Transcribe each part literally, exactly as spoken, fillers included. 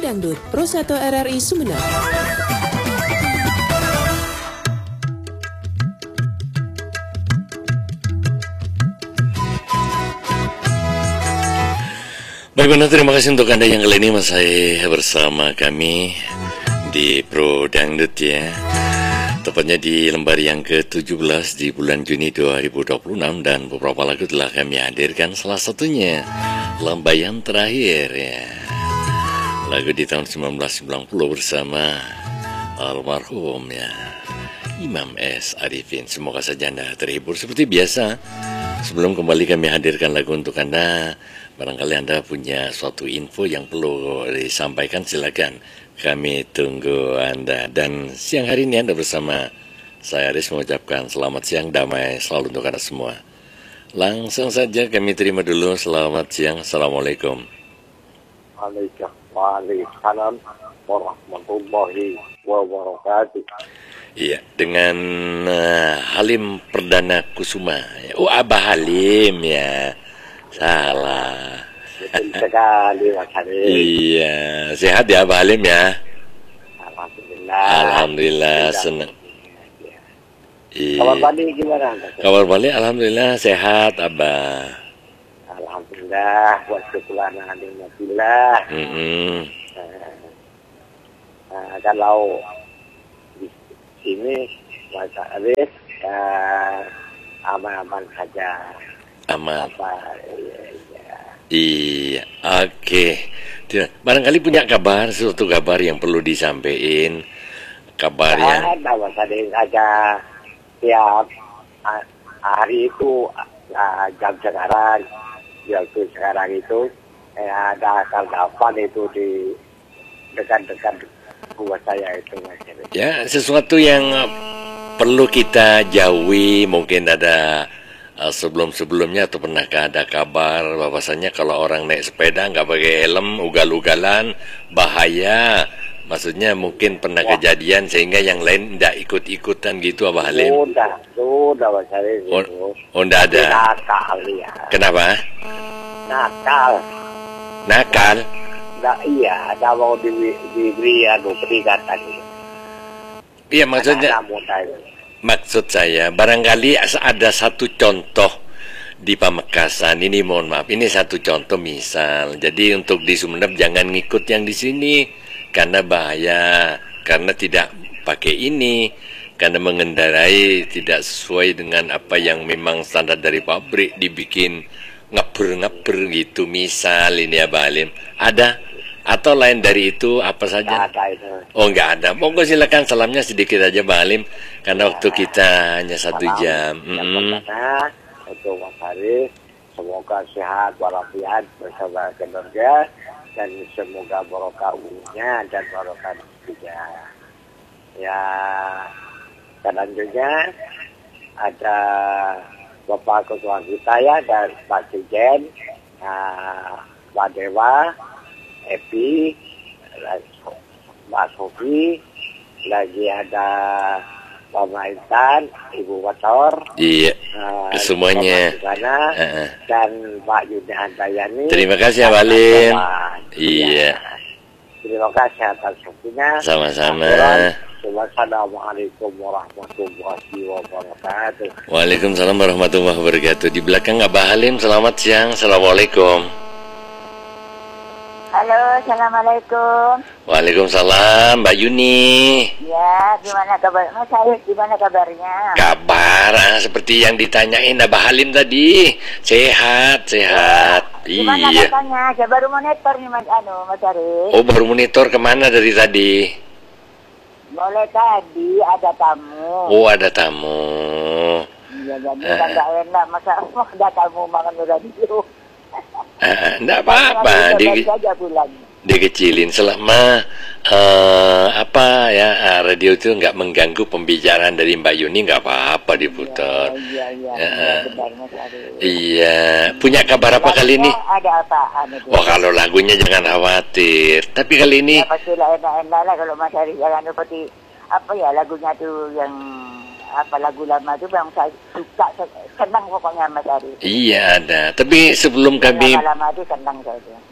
Dangdut Pro satu R R I Sumeneb. Baik, benar, terima kasih untuk Anda yang kali ini masih bersama kami di Pro Dangdut ya. Tepatnya di lembar yang ke tujuh belas di bulan Juni dua ribu dua puluh enam, dan beberapa lagu telah kami hadirkan, salah satunya Lambayan Terakhir ya. Lagu di tahun seribu sembilan ratus sembilan puluh bersama almarhum ya Imam S. Arifin. Semoga saja Anda terhibur seperti biasa. Sebelum kembali kami hadirkan lagu untuk Anda, barangkali Anda punya suatu info yang perlu disampaikan, silakan. Kami tunggu Anda. Dan siang hari ini Anda bersama saya Aris mengucapkan selamat siang, damai selalu untuk Anda semua. Langsung saja kami terima dulu. Selamat siang, Assalamualaikum. Waalaikumsalam warahmatullahi wabarakatuh. Iya, dengan uh, Halim Perdana Kusuma. Oh, Abah Halim ya. Salah. Betul sekali, Mas Halim. Iya, sehat ya Abah Halim ya. Alhamdulillah. Alhamdulillah, senang. Iya. Kabar balik gimana? Kabar balik, alhamdulillah sehat Abah. Alhamdulillah, wa syukuran alhamdulillah. Mm -hmm. Nah, kalau di sini Mas Halim uh, aman-aman saja. Aman. Apa, iya, iya. Iya, oke. Okay. Barangkali punya kabar, suatu kabar yang perlu disampaikan. Kabar nah, yang... Ada Mas Halim aja. Tiap hari itu uh, jam sekarang, waktu sekarang itu eh, ada kaldapan itu di dekat-dekat rumah saya itu, Mas. Ya, sesuatu yang perlu kita jauhi. Mungkin ada uh, sebelum-sebelumnya atau pernahkah ada kabar bahwasanya kalau orang naik sepeda nggak pakai helm, ugal-ugalan, bahaya. Maksudnya mungkin pernah Wah. kejadian sehingga yang lain tidak ikut-ikutan gitu, Abah Halim. Sudah, sudah Mas Halim. Oh, oh enggak ada. Nakal ya. Kenapa? Nakal. Nakal? Nah, iya, ada mau di, diberi anu peringatan. Iya, maksudnya. Maksud saya, barangkali ada satu contoh di Pamekasan ini, mohon maaf, ini satu contoh misal. Jadi untuk di Sumeneb jangan ngikut yang di sini. Karena bahaya, karena tidak pakai ini, karena mengendarai tidak sesuai dengan apa yang memang standar dari pabrik, dibikin ngeber-ngeber gitu, misal ini ya Pak Halim. Ada? Atau lain dari itu apa saja? Nggak ada itu. Oh nggak ada, monggo silakan salamnya sedikit aja Pak Halim, karena waktu kita hanya satu jam. Yang mm-hmm. pertama, untuk Mas Haris, semoga sehat walafiat bersama keluarga, dan semoga barokah umurnya dan barokah rezekinya. Ya, selanjutnya ada Bapak Ketua kita ya, dan Pak Sijen, uh, Pak Dewa, Epi, Pak Sofi, lagi ada Pak Maintan, Ibu Wator, iya, uh, semuanya, uh-uh. dan Pak Yudha Handayani. Terima kasih Pak Halim. Iya. Terima kasih atas waktunya. Sama-sama. Wassalamualaikum warahmatullahi wabarakatuh. Waalaikumsalam warahmatullahi wabarakatuh. Di belakang Abah Halim, selamat siang. Assalamualaikum. Halo, assalamualaikum. Waalaikumsalam, Mbak Yuni. Ya, gimana kabar? Mas Haris, gimana kabarnya? Kabar, ah, seperti yang ditanyain Abah Halim tadi. Sehat, sehat. Ya. Gimana iya. katanya? Saya baru monitor nih Mas Anu, Mas Haris. Oh, baru monitor kemana dari tadi? Boleh tadi ada tamu. Oh, ada tamu. Iya, jadi uh. nggak enak masa ada tamu makan radio. Uh, enggak apa-apa, di, dikecilin selama uh, apa ya, radio itu nggak mengganggu pembicaraan dari Mbak Yuni, nggak apa-apa diputar. Iya, iya, iya, uh, benar, Mas iya. Punya kabar apa kali ini? Ada apa? Oh, kalau lagunya jangan khawatir. Tapi kali ini. Ya, pastilah enak-enak lah kalau Mas Haris jangan seperti apa ya lagunya tuh yang apa lagu lama itu yang saya suka, senang pokoknya Mas Haris. Iya ada. Tapi sebelum kami lama itu senang saja.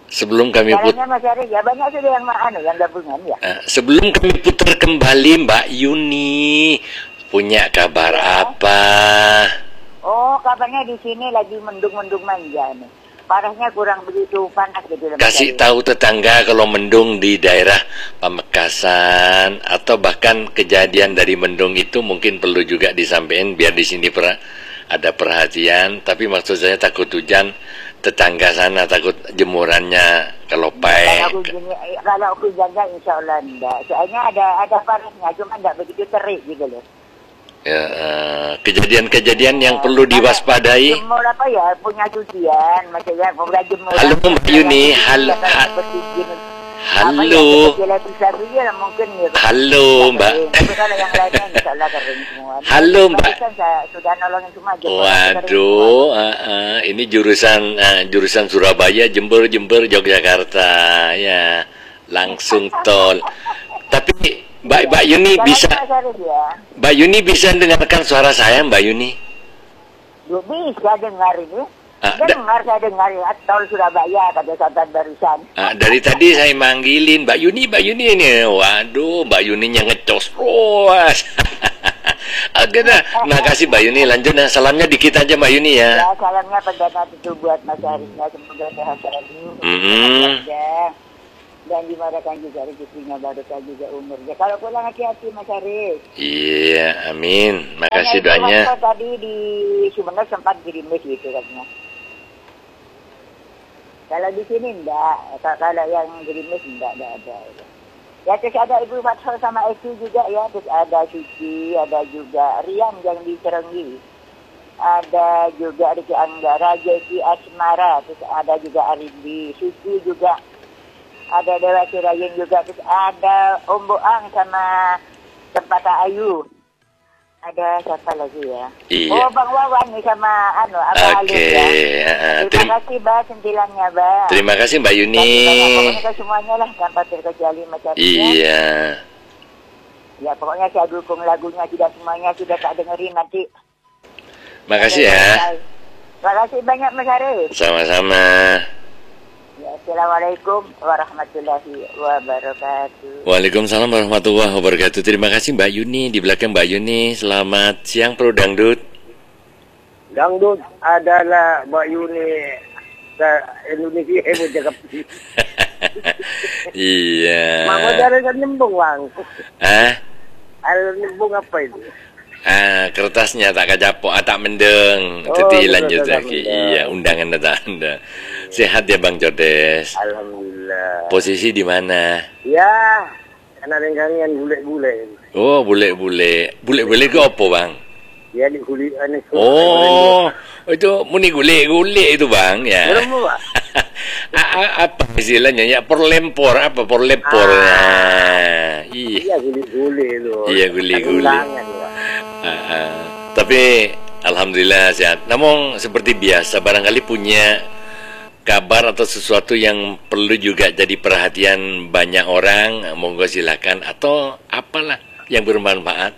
Sebelum kami put Caranya Mas Haris ya banyak sudah yang anu yang gabungan ya. uh, sebelum kami putar kembali Mbak Yuni, punya kabar Ya. apa? Oh, kabarnya di sini lagi mendung-mendung manja nih. Parahnya kurang begitu panas gitu loh, Mas Kasih Haris. tahu tetangga kalau mendung di daerah Pamekasan atau bahkan kejadian dari mendung itu mungkin perlu juga disampaikan biar di sini per ada perhatian. Tapi maksud saya takut hujan, tetangga sana takut jemurannya kalau Kalau paek. hujannya, kalau hujannya insya Allah enggak. Soalnya ada ada parahnya, cuma enggak begitu terik gitu loh. Ya, eh, kejadian-kejadian yang perlu diwaspadai. Jemur apa ya, punya cucian, maksudnya udah jemur. Halo Mbak Yuni, hal, ha- halo, Ya, mungkin ya. halo Mbak. Tapi kalau yang lainnya insya Allah kering semua. Halo, Mbak. Barusan saya sudah nolongin semua. jemur, kering semua. Waduh, uh, uh, ini jurusan uh, jurusan Surabaya, Jember, Jember, Yogyakarta, ya, langsung tol. Tapi Mbak Mbak Yuni Jalan bisa, Mas Haris ya. Mbak Yuni bisa dengarkan suara saya, Mbak Yuni? Lu bisa dengar ini. Ah, da- dengar, saya dengar ya. Tol Surabaya, kata Sultan barusan. Uh, dari tadi saya manggilin Mbak Yuni, Mbak Yuni ini, waduh, Mbak Yuninya ngecos, puas. Oke dah, makasih Mbak Yuni. Lanjut, nah, salamnya dikit aja Mbak Yuni ya. Ya, salamnya pendana itu buat Mas Harisnya. Semoga sehat selalu. Mm-hmm. Ya. Dan dimarakan juga rezekinya, barokah juga umurnya. Kalau pulang hati-hati Mas Haris. Iya, amin. Makasih Karena itu doanya. waktu tadi di Sumeneb sempat gerimis gitu katanya. Kalau di sini enggak, kalau yang gerimis enggak, enggak ada. Ya terus ada Ibu Fathol sama Eki juga ya, terus ada Suci, ada juga Rian yang di Serenggi. Ada juga Riki Anggara, Jeki Asmara, terus ada juga Arindi, Suci juga. Ada Dewa Sirayin juga, terus ada Om Boang sama Tempata Ayu. Ada siapa lagi ya? Iya. Oh, Bang Wawan nih sama anu, Abang Oke. Alif ya. uh, Terima terima, kasih, Mbak, sentilannya, Mbak. terima kasih Mbak Yuni. Kasih banyak, pokoknya ke semuanya lah, tanpa terkecuali macam Iya. Ya, pokoknya saya dukung lagunya, tidak semuanya sudah tak dengerin nanti. Makasih ya. Terima kasih banyak, Mas Haris. Sama-sama. Ya, Assalamualaikum warahmatullahi wabarakatuh. Waalaikumsalam warahmatullahi wabarakatuh. Terima kasih Mbak Yuni. Di belakang Mbak Yuni. Selamat siang Pro Dangdut. Dangdut adalah Mbak Yuni sa Indonesia yang bercakap. Iya. Mama dari kan nyembung bang. Ah, Ada nyembung apa itu? ah kertasnya tak kajapok, ah, tak mendeng. Oh, Jadi betul, lanjut tak lagi. mendeng. Iya, undangan ada anda. Sehat ya Bang Jodes. Alhamdulillah. Posisi di mana? Ya, karena renggangan bule-bule. Oh, bule-bule. Bule-bule ke apa Bang? Ya di kulit aneh. Oh, itu muni gule-gule itu Bang ya. Berapa pak? A- a- apa istilahnya ya, perlempor apa perlempor Ah. nah, iya Iya guli-guli itu. Iya, guli-guli. Undangan, Pak. Ah, ah. Tapi alhamdulillah sehat. Namun seperti biasa barangkali punya kabar atau sesuatu yang perlu juga jadi perhatian banyak orang, monggo silakan, atau apalah yang bermanfaat.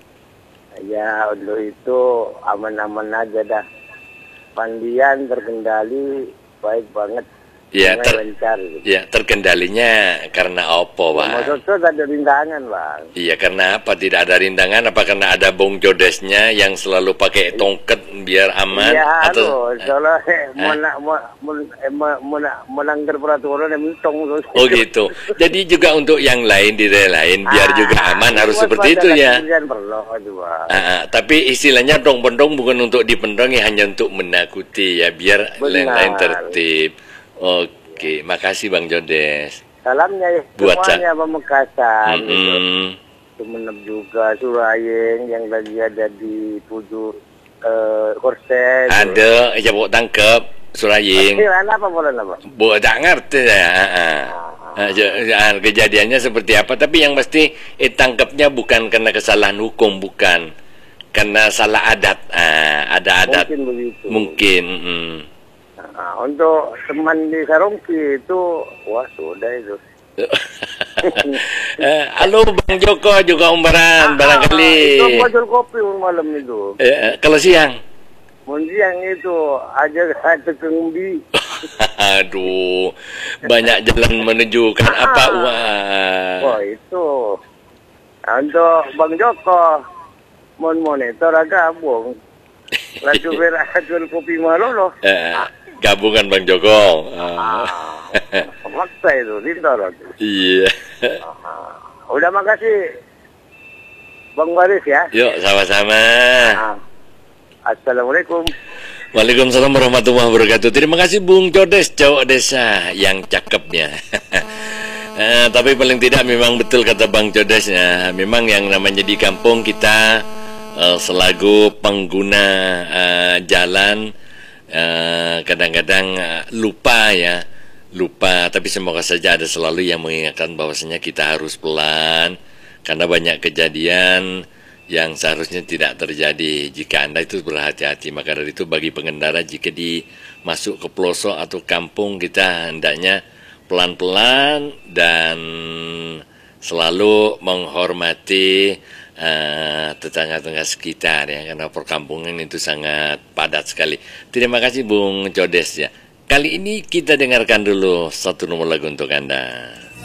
Ya untuk itu aman-aman aja dah. Pandian terkendali baik banget. Ya, Sungai ter- lancar gitu. ya terkendalinya karena apa Bang? Maksudnya ada rintangan bang. Iya, karena apa? Tidak ada rintangan, apa karena ada bong jodesnya yang selalu pakai tongket biar aman? Iya, atau anu, soalnya mau nak mau mau mau nak melanggar peraturan yang mentong terus. oh gitu. Jadi juga untuk yang lain di daerah lain biar Ah, juga aman harus buat seperti pada itu ya. kejadian perlu itu bang. Ah, ah, tapi istilahnya dong-bendong bukan untuk dipendongi, hanya untuk menakuti ya, biar Benar. lain-lain tertib. Oke, makasih Bang Jodes. Salamnya ya Buat semuanya Pamekasan. gitu. Mm-mm. Sumeneb juga, Surayeng yang lagi ada di Puju eh, Korsen. Ada jabok tangkep Suraying. Eh, apa boleh apa? Buat tak ngerti ya. ah, ah. Ah, je- ah, kejadiannya seperti apa? Tapi yang pasti eh, tangkapnya bukan karena kesalahan hukum, bukan karena salah adat. Ah, ada adat. Mungkin begitu. Mungkin. mm. Nah, untuk teman di Sarongki itu, wah sudah itu. Eh, halo Bang Joko juga umbaran barangkali. Ah, itu bocor kopi malam itu. Eh, eh, kalau siang. Mun siang itu aja ada kembi. Aduh, banyak jalan menunjukkan apa wah. Oh itu. Nah, untuk Bang Joko, mon monitor gabung. Laju berak jual kopi malolo. Eh, gabungan Bang Joko. Ah. Maksa itu, Lindor. Iya. Udah makasih Bang Baris ya. Yuk sama-sama. Ah. Assalamualaikum. Waalaikumsalam warahmatullahi wabarakatuh. Terima kasih Bung Jodes, cowok desa yang cakepnya. eh, tapi paling tidak memang betul kata Bang Jodes ya. Memang yang namanya di kampung kita uh, selagu pengguna uh, jalan kadang-kadang uh, uh, lupa ya. Lupa, tapi semoga saja ada selalu yang mengingatkan bahwasanya kita harus pelan karena banyak kejadian yang seharusnya tidak terjadi jika Anda itu berhati-hati. Maka dari itu bagi pengendara jika di masuk ke pelosok atau kampung kita hendaknya pelan-pelan dan selalu menghormati uh, tetangga-tetangga sekitar ya, karena perkampungan itu sangat padat sekali. Terima kasih Bung Jodes ya. Kali ini kita dengarkan dulu satu nomor lagu untuk Anda.